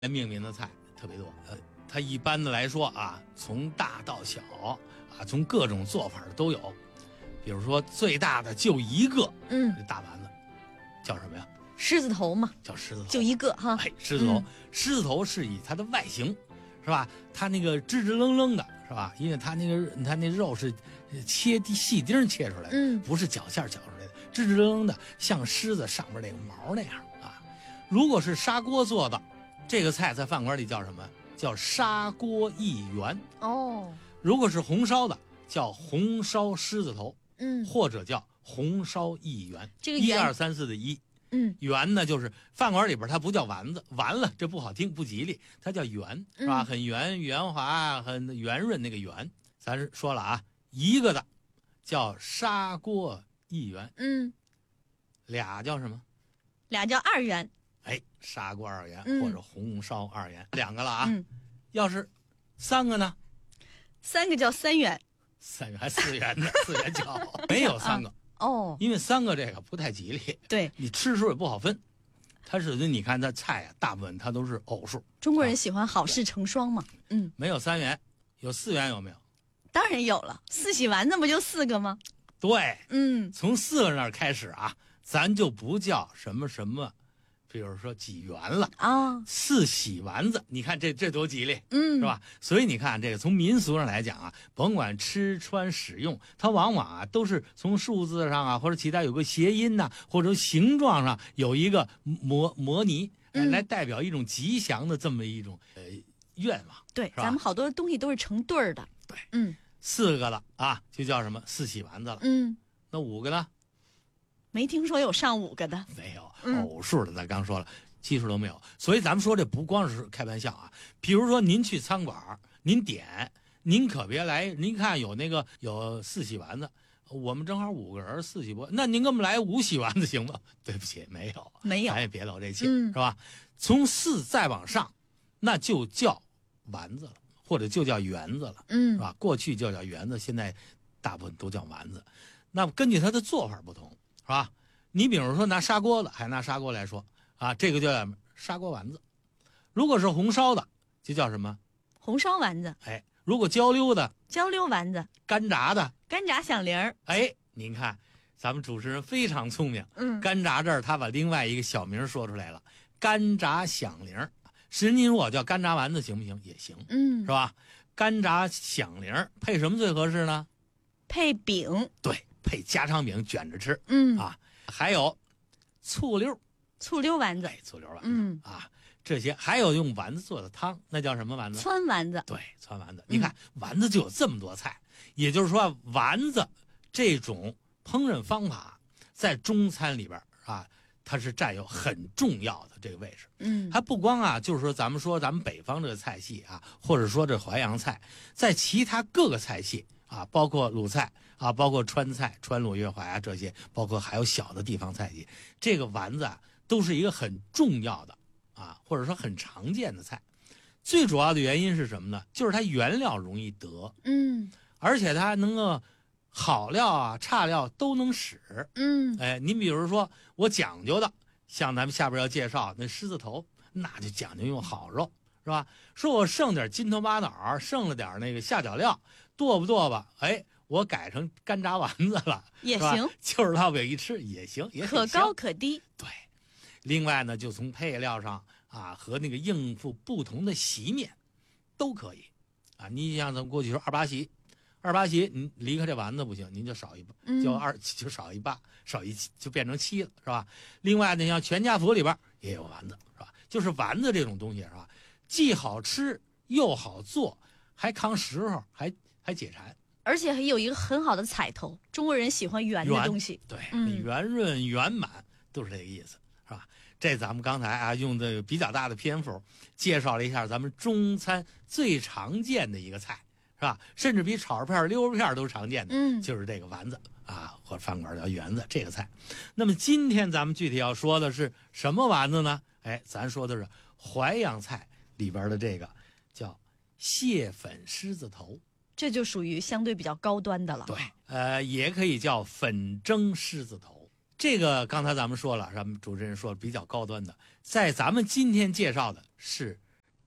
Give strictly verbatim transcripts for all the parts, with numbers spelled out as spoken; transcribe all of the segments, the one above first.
命名的菜特别多，呃，它一般的来说啊，从大到小啊，从各种做法都有。比如说最大的就一个， 嗯， 这大丸子叫什么呀？ 狮子头嘛， 叫狮子头， 就一个哈。 哎，狮子头， 嗯、 狮子头是以它的外形，是吧？它那个直直愣愣的，是吧？因为它那个它那肉是切细丁切出来的， 嗯， 不是绞馅绞出来的，直直愣愣的，像狮子上面那个毛那样啊。如果是砂锅做的，这个菜在饭馆里叫什么？叫砂锅一圆。 哦。 如果是红烧的，叫红烧狮子头， 嗯，或者叫红烧一圆。 这个一二三四的一。 嗯， 圆呢，就是饭馆里边它不叫丸子，完了这不好听不吉利，它叫圆，是吧？ 嗯、 很圆圆滑很圆润那个圆。咱说了啊，一个的叫砂锅一圆， 嗯， 俩叫什么？ 俩叫二元。 哎，砂锅二元、 嗯、 或者红烧二元，两个了啊。 嗯， 要是三个呢？ 三个叫三元。 三元还四元呢？四元叫没有三个。啊哦， 因为三个这个不太吉利， 对， 你吃的时候也不好分。它是你看它菜啊，大部分它都是偶数。 中国人喜欢好事成双嘛，嗯， 没有三元，有四元有没有？ 当然有了，四喜丸子不就四个吗？ 对， 嗯， 从四个那儿开始啊，咱就不叫什么什么，比如说几元了啊， 四喜丸子，你看这这多吉利， 嗯， 是吧？所以你看这个从民俗上来讲啊，甭管吃穿使用，它往往啊都是从数字上啊或者其他有个谐音呐、啊，或者形状上有一个模模拟、呃嗯， 来代表一种吉祥的这么一种呃愿望。 对，咱们好多东西都是成对儿的。 对， 嗯， 四个了啊，就叫什么四喜丸子了。 嗯， 那五个呢？ 没听说有上五个的， 没有， 嗯、 偶数的咱刚说了。技术都没有，所以咱们说这不光是开玩笑啊。比如说您去餐馆，您点，您可别来，您看有那个有四喜丸子，我们正好五个人四喜不，那您给我们来五喜丸子行吗？对不起，没有， 没有， 咱也别露这气、 嗯， 是吧？从四再往上，那就叫丸子了，或者就叫圆子了， 嗯， 是吧？过去就叫圆子，现在大部分都叫丸子。那根据它的做法不同，是吧？你比如说拿砂锅的，还拿砂锅来说。啊，这个叫砂锅丸子。如果是红烧的，就叫什么？ 红烧丸子。 哎，如果焦溜的， 焦溜丸子。 干炸的， 干炸响铃儿。 哎，您看，咱们主持人非常聪明。 嗯， 干炸这儿他把另外一个小名说出来了，干炸响铃。实际您如果叫干炸丸子行不行？也行， 嗯， 是吧？干炸响铃配什么最合适呢？ 配饼。 对，配家常饼卷着吃。 嗯啊，还有醋溜。 醋溜丸子， 哎，醋溜丸子， 嗯啊，这些还有用丸子做的汤，那叫什么丸子？ 汆丸子。 对，汆丸子。你看、嗯、丸子就有这么多菜，也就是说，丸子这种烹饪方法在中餐里边啊，它是占有很重要的这个位置。 嗯， 还不光啊，就是说咱们说咱们北方这个菜系啊，或者说这淮扬菜，在其他各个菜系啊，包括鲁菜啊，包括川菜、川鲁粤淮啊这些，包括还有小的地方菜系，这个丸子啊。都是一个很重要的啊，或者说很常见的菜。最主要的原因是什么呢？就是它原料容易得， 嗯， 而且它能够好料啊、差料都能使， 嗯， 哎，您比如说我讲究的，像咱们下边要介绍那狮子头，那就讲究用好肉，是吧？说我剩点筋头巴脑，剩了点那个下脚料，剁不剁吧？哎。我改成干炸丸子了， 也行， 就是它尾一吃也行，也可高可低。 对，另外呢，就从配料上啊和那个应付不同的席面，都可以啊。你像咱们过去说二八席，二八席您离开这丸子不行，您就少一， 嗯、 就二就少一八，少一就变成七了，是吧？另外呢，像全家福里边也有丸子，是吧？就是丸子这种东西，是吧？既好吃又好做，还扛时候，还还解馋。 而且还有一个很好的彩头，中国人喜欢圆的东西， 对， 嗯、 圆润圆满都是这个意思，是吧？这咱们刚才啊用的比较大的篇幅介绍了一下咱们中餐最常见的一个菜，是吧？甚至比炒肉片、溜肉片都常见的， 嗯， 就是这个丸子啊，或者饭馆叫圆子这个菜。那么今天咱们具体要说的是什么丸子呢？哎，咱说的是淮扬菜里边的这个叫蟹粉狮子头。 这就属于相对比较高端的了。 对，呃，也可以叫粉蒸狮子头。这个刚才咱们说了，咱们主持人说比较高端的，在咱们今天介绍的是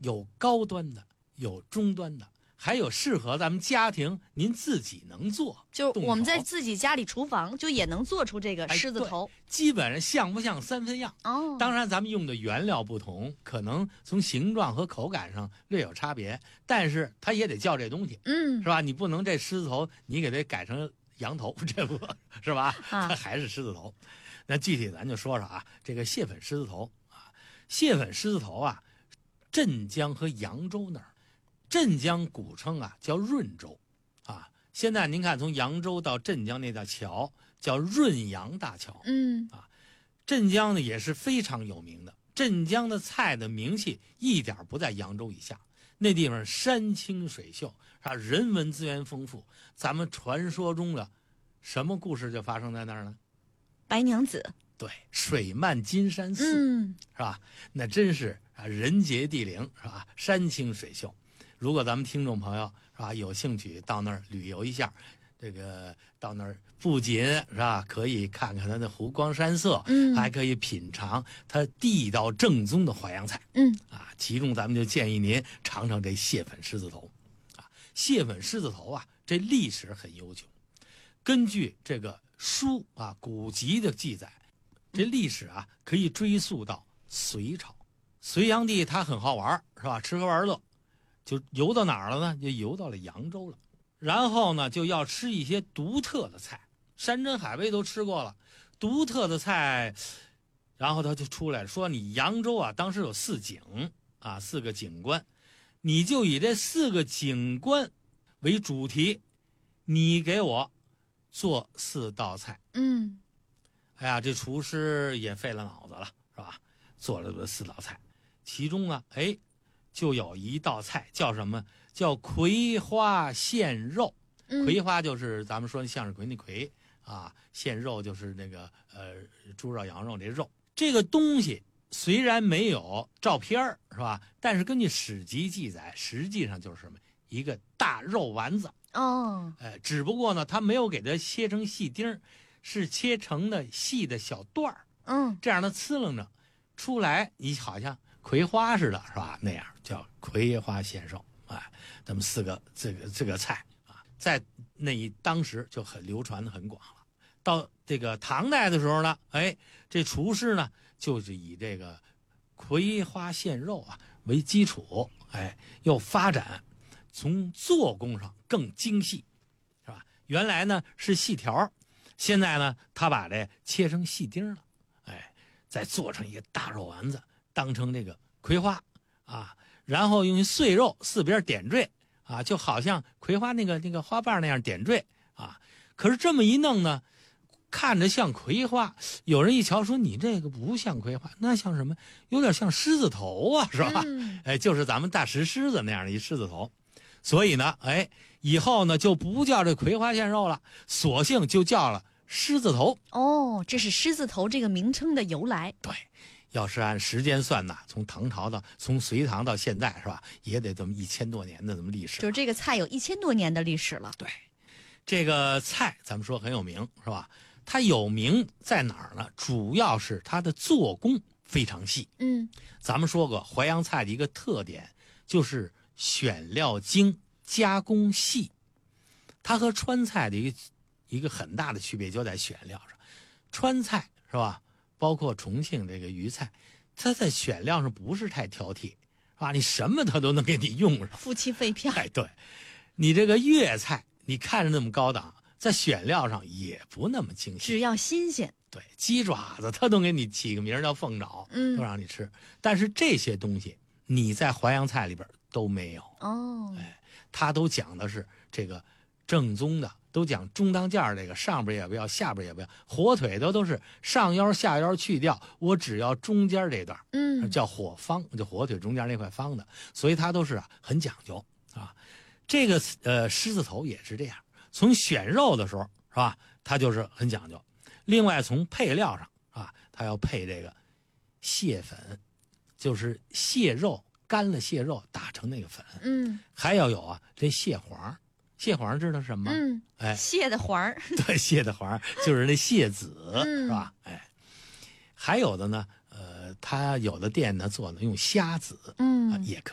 有高端的，有中端的，还有适合咱们家庭您自己能做， 就是我们在自己家里厨房就也能做出这个哎狮子头， 基本上像不像三分样。 哦， 当然咱们用的原料不同，可能从形状和口感上略有差别，但是它也得叫这东西， 嗯， 是吧？你不能这狮子头你给它改成羊头，这不是吧？ 啊它还是狮子头。那具体咱就说说啊，这个蟹粉狮子头啊，蟹粉狮子头啊，镇江和扬州那儿，镇江古称啊叫润州，啊，现在您看从扬州到镇江那条桥叫润扬大桥， 嗯， 镇江呢也是非常有名的。镇江的菜的名气一点不在扬州以下，那地方山清水秀，啊，人文资源丰富。咱们传说中的什么故事就发生在那儿呢？ 白娘子， 对，水漫金山寺， 嗯， 是吧？那真是啊，人杰地灵，是吧？山清水秀。如果咱们听众朋友是吧有兴趣到那儿旅游一下，这个到那儿不仅是吧可以看看它的湖光山色， 嗯还可以品尝它地道正宗的淮扬菜， 嗯啊，其中咱们就建议您尝尝这蟹粉狮子头，啊，蟹粉狮子头啊，这历史很悠久，根据这个书啊古籍的记载，这历史啊可以追溯到隋朝，隋炀帝他很好玩是吧？吃喝玩乐，就游到哪儿了呢？就游到了扬州了。然后呢，就要吃一些独特的菜，山珍海味都吃过了，独特的菜，然后他就出来了，说你扬州啊，当时有四景啊，四个景观，你就以这四个景观为主题，你给我做四道菜。 嗯， 哎呀，这厨师也费了脑子了，是吧？做了这四道菜，其中啊，哎，就有一道菜叫什么？叫葵花馅肉。 嗯葵花就是咱们说的向日葵那葵啊，馅肉就是那个呃猪肉、羊肉这肉。这个东西虽然没有照片儿是吧？但是根据史籍记载，实际上就是什么？一个大肉丸子。 哦， 哎，只不过呢，它没有给它切成细丁儿，是切成的细的小段儿， 嗯， 这样的呲楞着出来，你好像葵花似的，是吧？那样叫葵花馅肉。哎，咱们四个这个这个菜啊，在那一当时就很流传的很广了。到这个唐代的时候呢，哎，这厨师呢就是以这个葵花馅肉啊为基础，哎，又发展从做工上更精细，是吧？原来呢是细条，现在呢他把这切成细丁了，哎，再做成一个大肉丸子，当成这个葵花啊。然后用碎肉四边点缀啊，就好像葵花那个那个花瓣那样点缀啊。可是这么一弄呢，看着像葵花，有人一瞧说你这个不像葵花，那像什么？有点像狮子头啊，是吧？ 嗯哎，就是咱们大石狮子那样的一狮子头。所以呢，哎，以后呢就不叫这葵花馅肉了，索性就叫了狮子头。 哦，这是狮子头这个名称的由来。 对。要是按时间算呐，从唐朝到从隋唐到现在是吧，也得这么一千多年的这么历史。 就是这个菜有一千多年的历史了。 对，这个菜咱们说很有名是吧？它有名在哪儿呢？主要是它的做工非常细。 嗯， 咱们说过淮扬菜的一个特点就是选料精、加工细。它和川菜的一个一个很大的区别就在选料上。川菜是吧？包括重庆这个渝菜，它在选料上不是太挑剔，是吧？你什么它都能给你用上， 夫妻肺片。 哎，对，你这个粤菜，你看着那么高档，在选料上也不那么精细， 只要新鲜。 对，鸡爪子它都给你起个名叫凤爪， 嗯， 都让你吃。但是这些东西你在淮扬菜里边都没有。 哦， 哎，它都讲的是这个正宗的。都讲中当件儿，这个上边也不要，下边也不要，火腿都都是上腰下腰去掉，我只要中间这段， 嗯， 叫火方，就火腿中间那块方的，所以它都是啊很讲究啊。这个呃狮子头也是这样，从选肉的时候是吧，它就是很讲究。另外从配料上啊，它要配这个蟹粉，就是蟹肉干了蟹肉打成那个粉， 嗯， 还要有啊这蟹黄。蟹黄知道什么？ 嗯， 哎， 蟹的黄儿， 对，蟹的黄就是那蟹籽， 嗯、 是吧？哎，还有的呢，呃，他有的店呢做的用虾子， 嗯、 啊，也可以。